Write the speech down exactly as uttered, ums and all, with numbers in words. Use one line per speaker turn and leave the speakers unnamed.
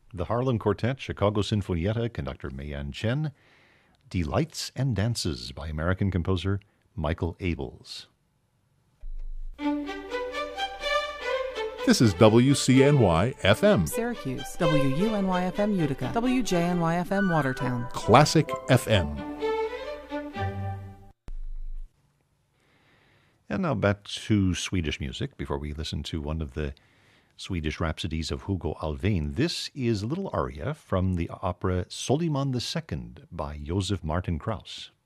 The Harlem Quartet, Chicago Sinfonietta, conductor Mayan Chen. Delights and Dances by American composer Michael Abels.
This is W C N Y F M.
Syracuse, W U N Y F M Utica, W J N Y F M Watertown.
Classic F M.
And now back to Swedish music before we listen to one of the Swedish rhapsodies of Hugo Alfvén. This is a little aria from the opera Soliman the Second by Joseph Martin Krauss.